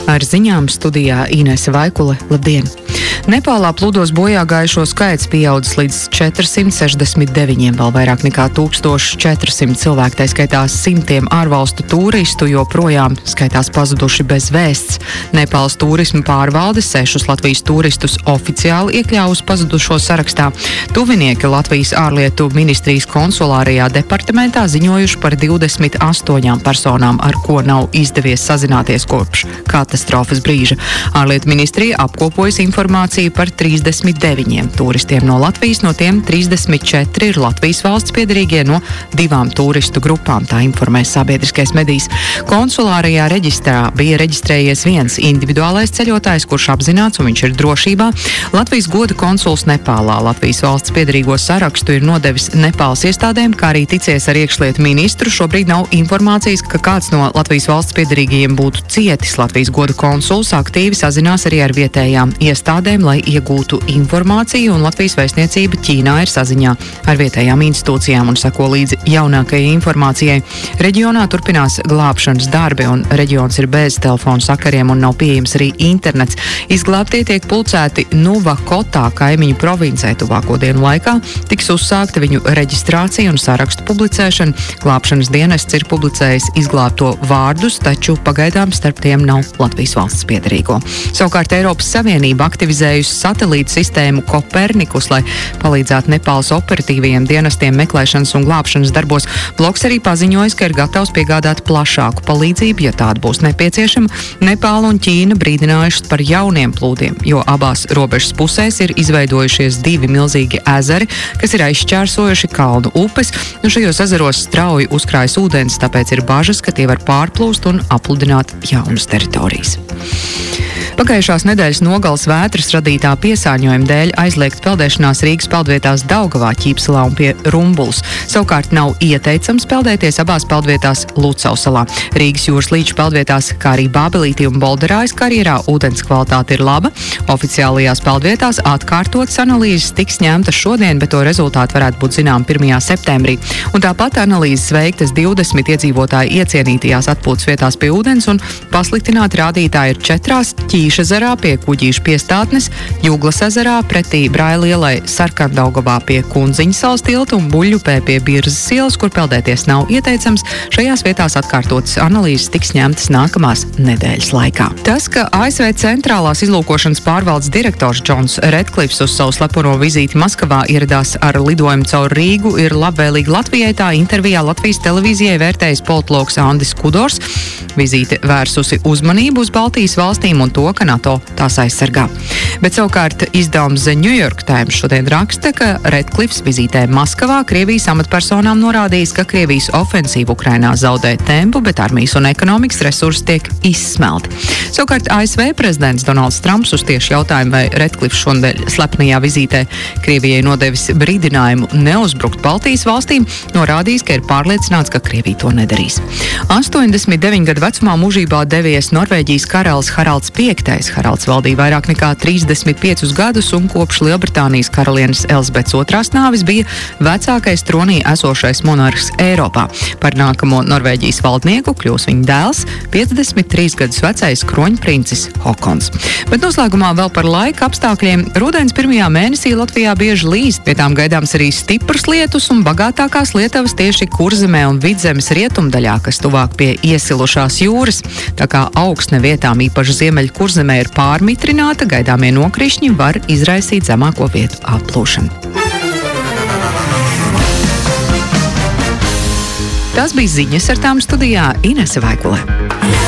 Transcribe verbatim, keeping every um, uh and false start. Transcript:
Ar ziņām studijā Inese Vaikule. Labdien! Nepālā plūdos bojā gājušo skaits pieaudzis līdz četrsimt sešdesmit deviņiem, vēl vairāk nekā tūkstoš četri simti cilvēku, tā skaitā simtiem ārvalstu turistu, joprojām skaitās pazuduši bez vēsts. Nepāles turisma pārvalde sešus Latvijas turistus oficiāli iekļāvusi pazudušo sarakstā. Tuvinieki Latvijas ārlietu ministrijas konsulārajā departamentā ziņojuši par divdesmit astoņām personām, ar ko nav izdevies sazināties kopš katastrofas brīža. Ārlietu ministrija apkopojas informāciju par trīsdesmit deviņiem turistiem no Latvijas, no tiem trīsdesmit četri ir Latvijas valsts piederīgie no divām turistu grupām, tā informē sabiedriskais medijs. Konsulārajā reģistrā bija reģistrējies viens individuālais ceļotājs, kurš apzināts un viņš ir drošībā. Latvijas goda konsuls Nepālā Latvijas valsts piederīgo sarakstu ir nodevis Nepāles iestādēm, kā arī ticies ar iekšlietu ministru. Šobrīd nav informācijas, ka kāds no Latvijas valsts piederīgajiem būtu cietis. Latvijas goda konsuls aktīvi sazinās arī ar vietējām iestādēm, lai iegūtu informāciju, un Latvijas vēstniecība Ķīnā ir saziņā ar vietējām institūcijām un sako līdzi jaunākajai informācijai. Reģionā turpinās glābšanas darbi, un reģions ir bez telefonu sakariem un nav pieejams arī internets. Izglābtie tiek pulcēti Nuvakotā, kaimiņu provincē. Tuvāko dienu laikā tiks uzsākta viņu reģistrācija un sarakstu publicēšana. Glābšanas dienests ir publicējis izglābto vārdus, taču pagaidām starp tiem nav Latvijas valsts piederīgo. Savukārt Eiropas Savienība aktivizējusi satelītu sistēmu Kopernikus, lai palīdzētu Nepāles operatīvajiem dienestiem meklēšanas un glābšanas darbos. Bloks arī paziņojis, ka ir gatavs piegādāt plašāku palīdzību, ja tāda būs nepieciešama. Nepāla un Ķīna brīdinājušas par jauniem plūdiem, jo abās robežas pusēs ir izveidojušies divi milzīgi ezeri, kas ir aizšķērsojuši kalnu upes, un šajos ezeros strauji uzkrājas ūdens, tāpēc ir bažas, ka tie var pārplūst un apludināt jaunas teritorijas. Pagājušās nedēļas nogales vētras radītā piesārņojuma dēļ aizliegt peldēšanās Rīgas peldvietās Daugavā, Ķīpsalā un pie Rumbulas. Savukārt nav ieteicams peldēties abās peldvietās Lucavsalā. Rīgas jūras līča peldvietās, kā arī Bābelītī un Bolderājas karjerā ūdens kvalitāte ir laba. Oficiālajās peldvietās atkārtotas analīzes tiks ņemtas šodien, bet to rezultāti varētu būt zinām pirmajā septembrī. Un tāpat analīzes veiktas divdesmit iedzīvotāju iecienītajās atpūtas vietās pie ūdens, un pasliktināti rādītāji ir četrās Ķīša ezerā pie Kuģīša piestātnes, Jūglas ezerā pretī Brailielai, Sarkandaugavā pie Kundziņa salas tilta un Buļļupē pie Birzas ielas, kur peldēties nav ieteicams. Šajās vietās atkārtotas analīzes tiks ņemtas nākamās nedēļas laikā. Tas, ka A S V centrālās izlūkošanas pārvaldes direktors Džons Redklifs uz savu slepeno vizīti Maskavā ieradās ar lidojumu caur Rīgu, ir labvēlīgi Latvijai, tā intervijā Latvijas televīzijai vērtējis politologs Andis Kudors. Vizīte vērsusi uzmanību uz Baltijas valstīm un to, ka NATO tās aizsargā. Bet savukārt izdevums The New York Times šodien raksta, ka Redklifs vizītē Maskavā Krievijas amatpersonām norādījis, ka Krievijas ofensīva Ukrainā zaudē tempu, bet armijas un ekonomikas resursi tiek izsmelti. Savukārt A S V prezidents Donalds Trumps uz tieši jautājumu, vai Redklifs šonadēļ slepenajā vizītē Krievijai nodevis brīdinājumu neuzbrukt Baltijas valstīm, norādījis, ka ir pārliecināts, ka Krievija to nedarīs. astoņdesmit deviņu gadu vecumā mūžībā devies Norvēģijas karalis Haralds piektais. Haralds valdīja vairāk nekā trīsdesmit piecus gadus, un kopš Lielbritānijas karalienes Elizabetes otrās nāves bija vecākais tronī esošais monarhs Eiropā. Par nākamo Norvēģijas valdnieku kļūs viņa dēls, piecdesmit trīs gadus vecais kroņprincis Hokons. Bet noslēgumā vēl par laika apstākļiem. Rudens pirmajā mēnesī Latvijā bieži līst, pie tām gaidāms arī stiprs lietus un bagātākās lietavas tieši Kurzemē un Vidzemes rietumdaļā, kas tuvāk pie iesilušās jūras. Tā kā augsne vietām īpaši ziemeļu Kurzemē ir pārmitrināta, gaidāmie nokrišņi var izraisīt zemāko vietu atplūšanu. Tas bija ziņas, ar tām studijā Inese Vaikule.